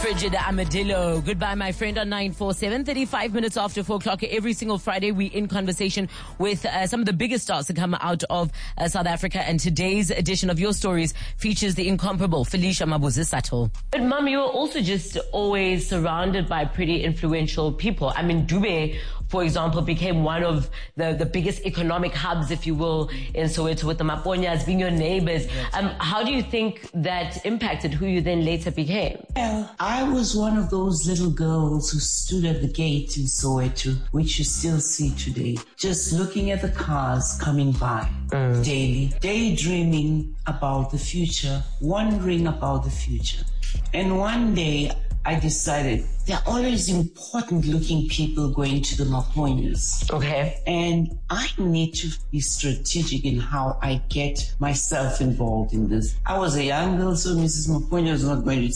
Frigid Armadillo. Goodbye, my friend, on 947. 35 minutes after 4 o'clock. Every single Friday, we in conversation with some of the biggest stars that come out of South Africa. And today's edition of Your Stories features the incomparable Felicia Mabuza-Sato. But, Mom, you were also just always surrounded by pretty influential people. I mean, Dube, for example, became one of the biggest economic hubs, if you will, in Soweto, with the Maponyas being your neighbors. How do you think that impacted who you then later became? Well, I was one of those little girls who stood at the gate in Soweto, which you still see today, just looking at the cars coming by daily, daydreaming about the future, wondering about the future. And one day, I decided there are always important looking people going to the Maponyas. Okay. And I need to be strategic in how I get myself involved in this. I was a young girl, so Mrs. Maponya was not going to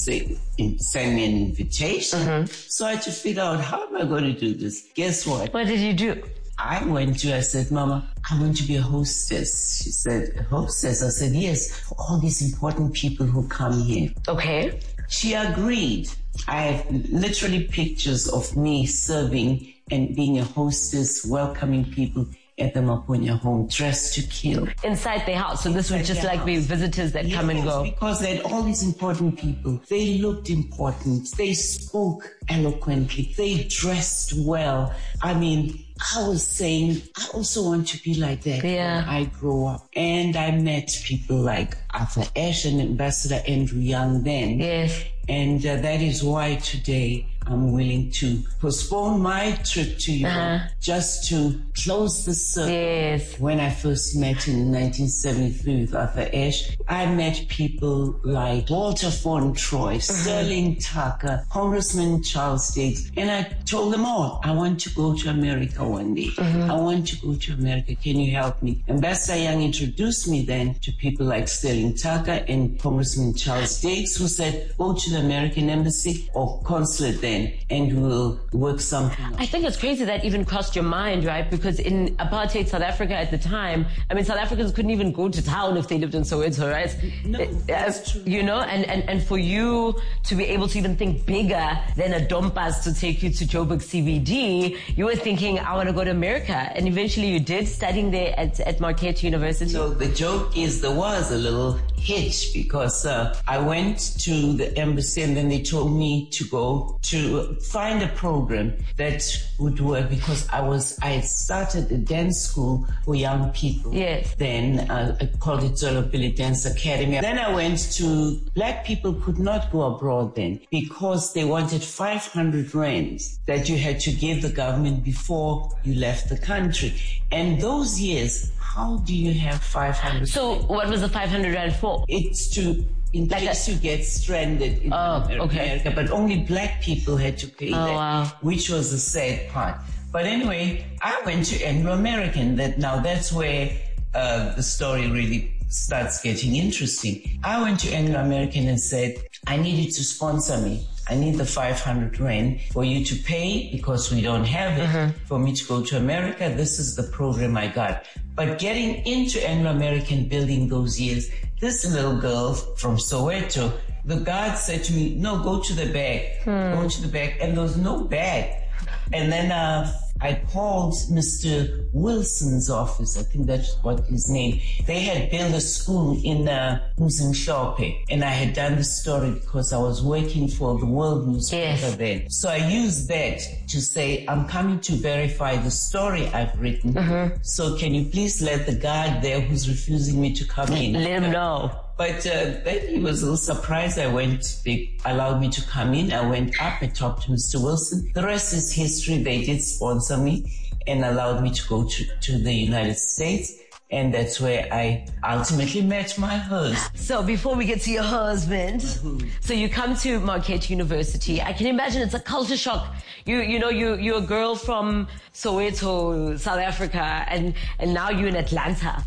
send me an invitation. So I had to figure out, how am I going to do this? Guess what? What did you do? I said, Mama, I want to be a hostess. She said, a hostess? I said, yes, for all these important people who come here. Okay. She agreed. I have literally pictures of me serving and being a hostess, welcoming people at the Maponya home, dressed to kill. Inside their house. So this would just like be visitors that come and go. Because they had all these important people. They looked important. They spoke eloquently. They dressed well. I mean, I was saying, I also want to be like that when I grow up. And I met people like Arthur Ashe and Ambassador Andrew Young then. Yes. And that is why today I'm willing to postpone my trip to Europe just to close the circle. Yes. When I first met in 1973 with Arthur Ashe, I met people like Walter von Troy, Sterling Tucker, Congressman Charles Diggs, and I told them all, I want to go to America one day. I want to go to America. Can you help me? Ambassador Young introduced me then to people like Sterling Tucker and Congressman Charles Diggs, who said, go to the American embassy or consulate then, and we'll work something out. I think it's crazy that even crossed your mind, right? Because in apartheid South Africa at the time, I mean, South Africans couldn't even go to town if they lived in Soweto, right? No, that's true. You know, and for you to be able to even think bigger than a Dompas to take you to Joburg CBD, you were thinking, I want to go to America. And eventually you did, studying there at Marquette University. So the joke is there was a little hitch because I went to the embassy and then they told me to go to find a program that would work because I had started a dance school for young people. Yes. Then I called it Zolo Billy Dance Academy. Then I went to, black people could not go abroad then because they wanted 500 rands that you had to give the government before you left the country. And those years, how do you have 500? So what was the 500 rand for? It's to, in case you get stranded in America, but only black people had to pay that, which was the sad part. But anyway, I went to Anglo-American. That's where the story really starts getting interesting. I went to Anglo-American and said, I need you to sponsor me. I need the 500 rand for you to pay because we don't have it for me to go to America. This is the program I got. But getting into Anglo-American building those years, this little girl from Soweto, the guard said to me, no, go to the back, go to the back. And there was no bag. And then I called Mr. Wilson's office. I think that's what his name. They had built a school in Mzimhlophe, and I had done the story because I was working for the World newspaper then. So I used that to say, I'm coming to verify the story I've written. So can you please let the guard there who's refusing me to come in? Let him know. But then he was a little surprised. They allowed me to come in. I went up and talked to Mr. Wilson. The rest is history. They did sponsor me and allowed me to go to the United States. And that's where I ultimately met my husband. So before we get to your husband, so you come to Marquette University. I can imagine it's a culture shock. You're a girl from Soweto, South Africa, and now you're in Atlanta.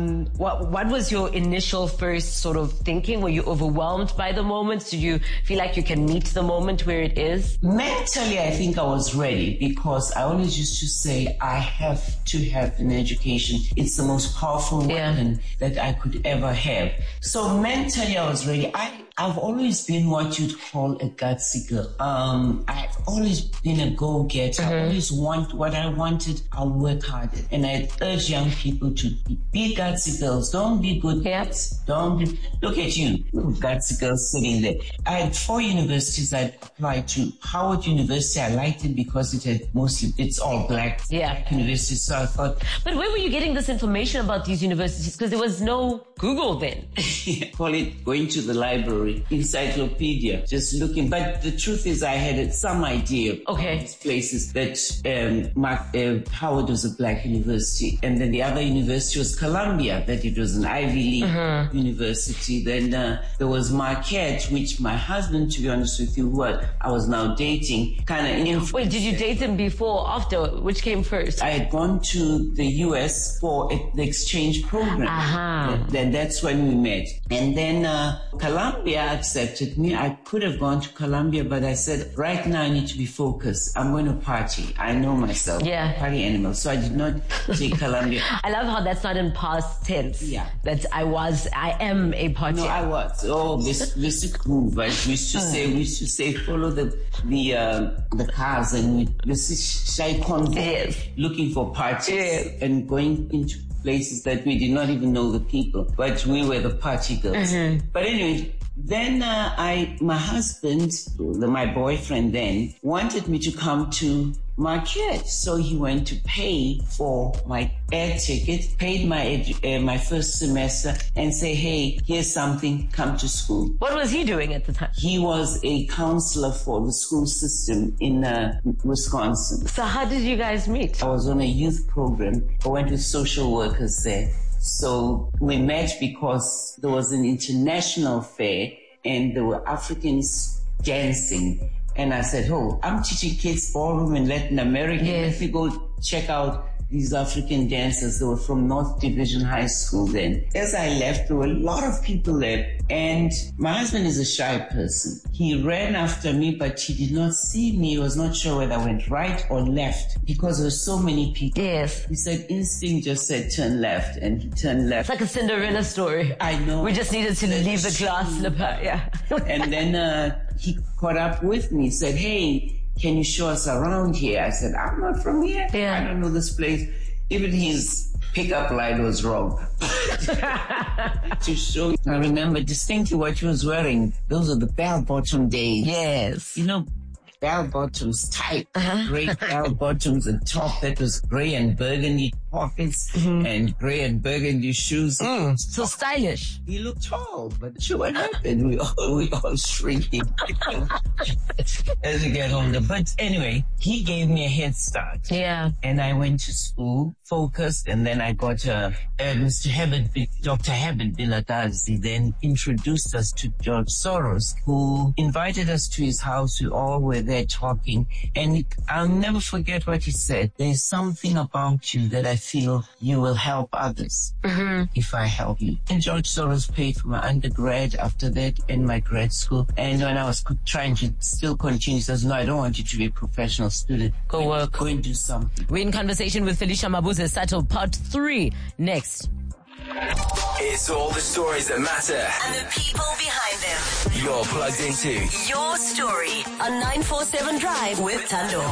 What was your initial first sort of thinking? Were you overwhelmed by the moment? Did you feel like you can meet the moment where it is? Mentally, I think I was ready because I always used to say I have to have an education. It's the most most powerful weapon that I could ever have. So mentally I was ready. I've always been what you'd call a gutsy girl. I've always been a go-getter. I always want what I wanted. I'll work hard. And I urge young people to be gutsy girls. Don't be good girls. Look at you, gutsy girls sitting there. I had 4 universities I applied to. Howard University, I liked it because it's all black university. So I thought. But where were you getting this information about these universities? Because there was no Google then. Call it going to the library, encyclopedia, just looking. But the truth is I had some idea of these places that Howard was a black university. And then the other university was Columbia, that it was an Ivy League university. Then there was Marquette, which my husband, to be honest with you, who I was now dating, kind of... Wait, did you date him before or after? Which came first? I had gone to the US for the exchange program. Then that's when we met. And then Columbia accepted me. I could have gone to Columbia, but I said, right now I need to be focused. I'm going to party. I know myself. Party animal. So I did not take Columbia. I love how that's not in past tense. Yeah. That I am a party. No, I was. Oh, Mr. Groove. We used to say, follow the cars and this is shy convoy looking for parties and going into places that we did not even know the people, but we were the party girls. But anyway, then my husband, my boyfriend then, wanted me to come to Marquette. So he went to pay for my air ticket, paid my first semester, and say, hey, here's something, come to school. What was he doing at the time? He was a counselor for the school system in Wisconsin. So how did you guys meet? I was on a youth program. I went with social workers there. So we met because there was an international fair and there were Africans dancing. And I said, I'm teaching kids ballroom in Latin America. Let me go check out these African dancers. They were from North Division High School then. As I left, there were a lot of people there. And my husband is a shy person. He ran after me, but he did not see me. He was not sure whether I went right or left because there were so many people. Yes. He said, instinct just said, turn left. And he turned left. It's like a Cinderella story. I know. We just needed to leave the glass slipper. And then he caught up with me, said, hey, can you show us around here? I said, I'm not from here. I don't know this place. Even his pickup line was wrong. To show, I remember distinctly what he was wearing. Those are the bell-bottom days. Yes. You know, bell-bottoms, tight, gray bell-bottoms, and top that was gray and burgundy pockets and gray and burgundy shoes. So stylish. He looked tall, but sure, what happened? We all shrinking as we get older. But anyway, he gave me a head start. Yeah. And I went to school, focused, and then I got Dr. Herbert Vilakazi then introduced us to George Soros, who invited us to his house. We all were there talking, and I'll never forget what he said. There's something about you that I feel you will help others if I help you. And George Soros paid for my undergrad after that and my grad school. And when I was trying to still continue, he says, no, I don't want you to be a professional student. Go work. Go and do something. We're in conversation with Felicia Mabuza Sato, part 3, next. It's all the stories that matter and the people behind them. You're plugged into Your Story on 947 Drive with Tando.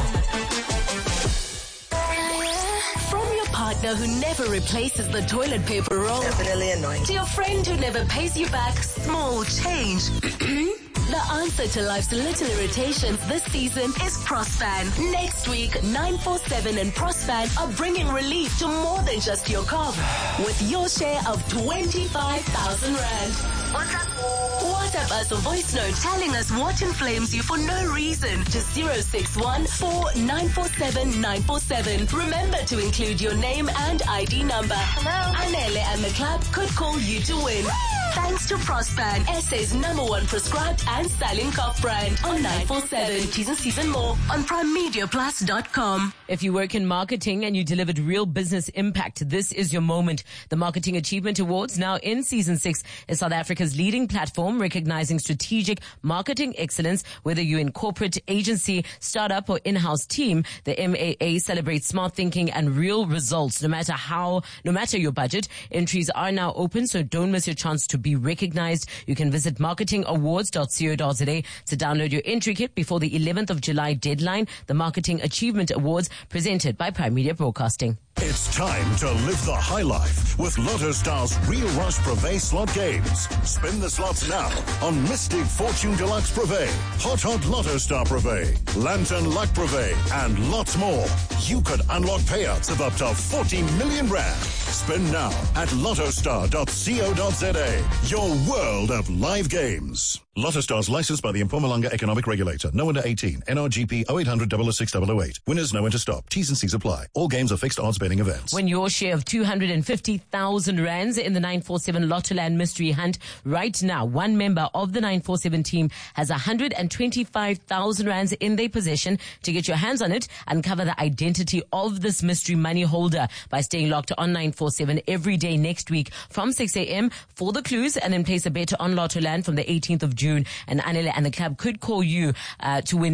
From your partner who never replaces the toilet paper roll, definitely annoying, to your friend who never pays you back small change. The answer to life's little irritations this season is Prospan. Next week, 947 and Prospan are bringing relief to more than just your cough with your share of 25,000 Rand. WhatsApp us a voice note telling us what inflames you for no reason to 061 4947 947. Remember to include your name and ID number. Hello. Anele and the club could call you to win. Thanks to Prospan, SA's #1 prescribed and styling cough brand on 947. T's and C's and more on primemediaplus.com. If you work in marketing and you delivered real business impact, this is your moment. The Marketing Achievement Awards, now in Season 6, is South Africa's leading platform recognizing strategic marketing excellence. Whether you're in corporate, agency, startup or in-house team, the MAA celebrates smart thinking and real results, no matter your budget. Entries are now open, so don't miss your chance to be recognized. You can visit marketingawards.co.za to download your entry kit before the 11th of July deadline. The Marketing Achievement Awards, presented by Prime Media Broadcasting. It's time to live the high life with Lotto Star's Real Rush Privé slot games. Spin the slots now on Mystic Fortune Deluxe Privé, Hot Lotto Star Privé, Lantern Luck Privé, and lots more. You could unlock payouts of up to 40 million rand. Spin now at lottostar.co.za. Your world of live games. Lotto Stars licensed by the Mpumalanga Economic Regulator. No under 18. NRGP 0800 006 008. Winners know when to stop. T's and C's apply. All games are fixed odds betting events. Win your share of 250,000 rands in the 947 Lottoland Mystery Hunt right now. One member of the 947 team has 125,000 rands in their possession. To get your hands on it, uncover the identity of this mystery money holder by staying locked on 947 every day next week from 6 a.m. for the clues, and then place a bet on Lottoland from the 18th of June. And Anele and the club could call you to win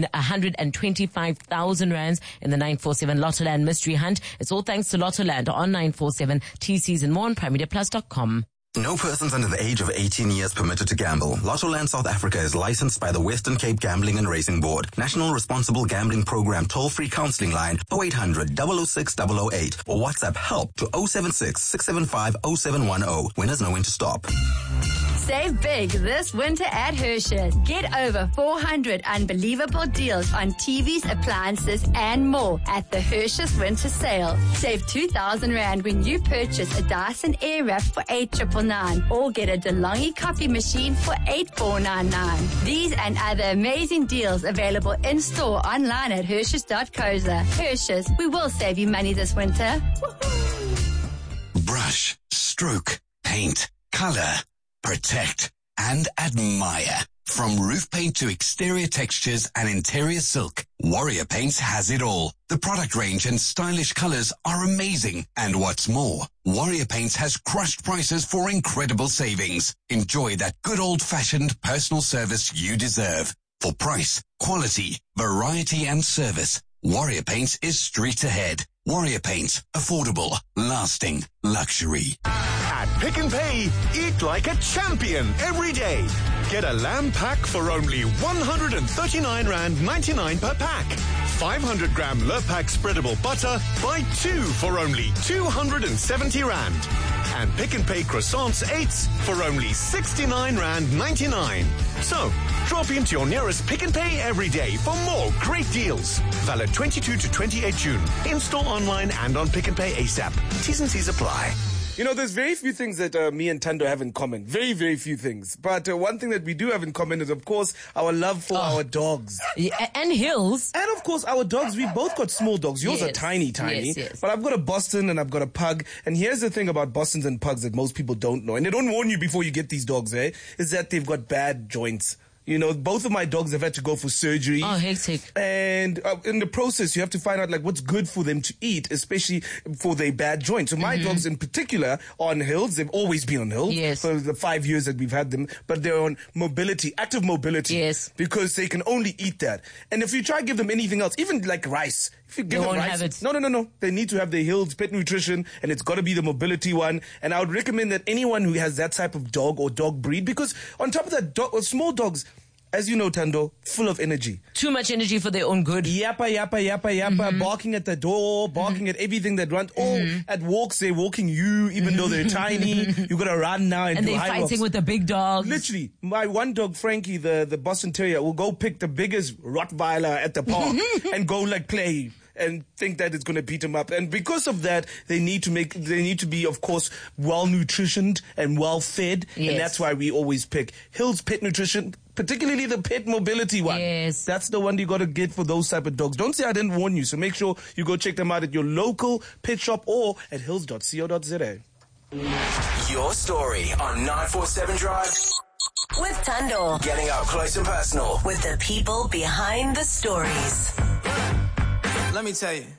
125,000 rands in the 947 Lottoland Mystery Hunt. It's all thanks to Lottoland on 947. TCs and more on primemediaplus.com. No persons under the age of 18 years permitted to gamble. Lottoland South Africa is licensed by the Western Cape Gambling and Racing Board. National Responsible Gambling Program toll-free counseling line 0800 006 008 or WhatsApp help to 076 675 0710. Winners know when to stop. Save big this winter at Hershey's. Get over 400 unbelievable deals on TVs, appliances, and more at the Hershey's Winter Sale. Save 2,000 Rand when you purchase a Dyson Airwrap for 8,999 or get a DeLonghi coffee machine for 8,499. These and other amazing deals available in-store, online at Hershey's.co.za. Hershey's, we will save you money this winter. Woo-hoo. Brush, stroke, paint, color, protect, and admire. From roof paint to exterior textures and interior silk, Warrior Paints has it all. The product range and stylish colors are amazing. And what's more, Warrior Paints has crushed prices for incredible savings. Enjoy that good old-fashioned personal service you deserve. For price, quality, variety, and service, Warrior Paints is street ahead. Warrior Paints, affordable, lasting, luxury. At Pick n Pay, eat like a champion every day. Get a lamb pack for only 139 Rand 99 per pack. 500 gram Lurpak spreadable butter, buy 2 for only 270 Rand. And Pick n Pay croissants 8s for only 69 Rand 99. So, drop into your nearest Pick n Pay every day for more great deals. Valid 22 to 28 June. Install online and on Pick n Pay ASAP. T's and C's apply. You know, there's very few things that me and Tando have in common. Very, very few things. But one thing that we do have in common is, of course, our love for our dogs. Yeah, and Hills. And, of course, our dogs. We both got small dogs. Yours are tiny. Yes. But I've got a Boston and I've got a pug. And here's the thing about Bostons and pugs that most people don't know. And they don't warn you before you get these dogs, is that they've got bad joints. You know, both of my dogs have had to go for surgery. Oh, hectic. And in the process, you have to find out, like, what's good for them to eat, especially for their bad joints. So my dogs in particular are on Hills. They've always been on Hills. Yes. For the 5 years that we've had them. But they're on mobility, active mobility. Yes. Because they can only eat that. And if you try to give them anything else, even like rice, if you give them rice, have it. No. They need to have the Hills Pet Nutrition, and it's got to be the mobility one. And I would recommend that anyone who has that type of dog or dog breed, because on top of that, small dogs, as you know, Tando, full of energy. Too much energy for their own good. Yappa, barking at the door, barking at everything that runs. Oh, at walks, they're walking you, even though they're tiny. You gotta run now and do they're high fighting walks. with the big dogs. Literally, my one dog, Frankie, the Boston Terrier, will go pick the biggest Rottweiler at the park and go like play and think that it's going to beat him up. And because of that, they need to be, of course, well nutritioned and well fed. Yes. And that's why we always pick Hills Pet Nutrition, particularly the pet mobility one. Yes. That's the one you got to get for those type of dogs. Don't say I didn't warn you. So make sure you go check them out at your local pet shop or at hills.co.za. Your story on 947 Drive. With Thando. Getting up close and personal. With the people behind the stories. Let me tell you.